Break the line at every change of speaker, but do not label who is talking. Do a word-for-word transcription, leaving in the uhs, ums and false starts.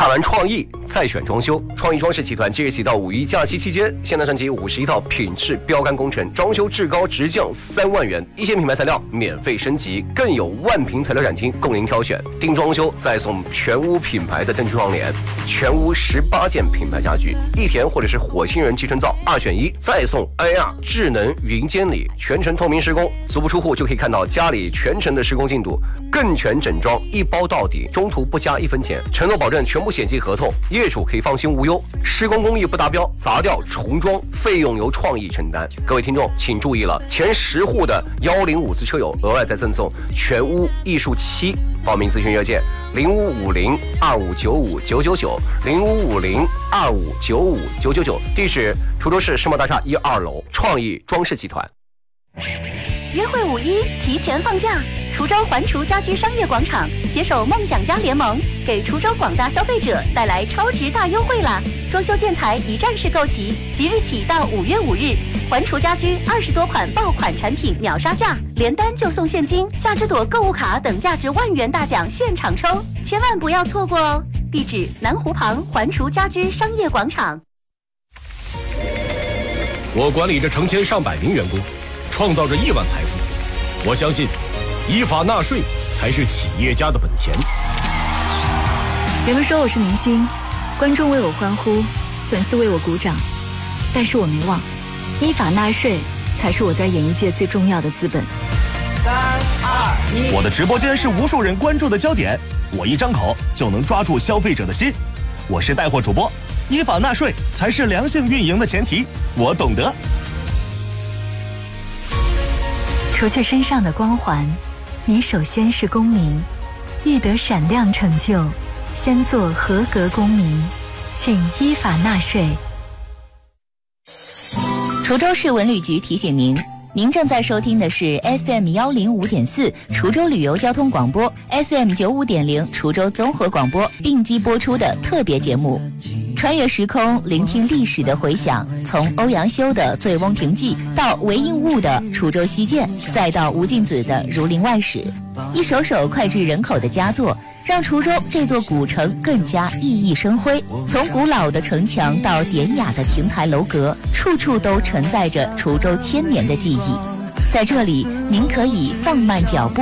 看完创意再选装修，创意装饰集团即日起到五一假期期间，现代升级五十一套品质标杆工程，装修至高直降三万元，一线品牌材料免费升级，更有万平材料展厅供您挑选。定装修再送全屋品牌的灯具窗帘，全屋十八件品牌家具，一田或者是火星人集成灶二选一，再送 I R 智能云监理，全程透明施工，足不出户就可以看到家里全程的施工进度，更全整装一包到底，中途不加一分钱，承诺保证全部险金合同，业主可以放心无忧。施工工艺不达标，砸掉重装费用由创意承担。各位听众请注意了，前十户的幺零五次车友额外再赠送全屋艺术漆。报名咨询热线零五五零二五九五九九九零五五零二五九五九九九，地址滁州市世贸大厦一二楼，创意装饰集团。
约会五一提前放假，滁州环滁家居商业广场携手梦想家联盟，给滁州广大消费者带来超值大优惠啦！装修建材一站式购齐，即日起到五月五日，环滁家居二十多款爆款产品秒杀价，连单就送现金、夏之朵购物卡等价值万元大奖现场抽，千万不要错过哦！地址南湖旁环滁家居商业广场。
我管理着成千上百名员工，创造着亿万财富。我相信依法纳税才是企业家的本钱。
人们说我是明星，观众为我欢呼，粉丝为我鼓掌，但是我没忘，依法纳税才是我在演艺界最重要的资本。
三二一，
我的直播间是无数人关注的焦点，我一张口就能抓住消费者的心。我是带货主播，依法纳税才是良性运营的前提，我懂得。
除去身上的光环，你首先是公民，欲得闪亮成就，先做合格公民，请依法纳税。
滁州市文旅局提醒您，您正在收听的是 F M 幺零五点四滁州旅游交通广播 ，F M 九五点零滁州综合广播并机播出的特别节目。穿越时空，聆听历史的回响，从欧阳修的《醉翁亭记》到韦应物的《滁州西涧》，再到吴敬梓的《儒林外史》，一首首脍炙人口的佳作，让滁州这座古城更加熠熠生辉。从古老的城墙到典雅的亭台楼阁，处处都承载着滁州千年的记忆。在这里，您可以放慢脚步，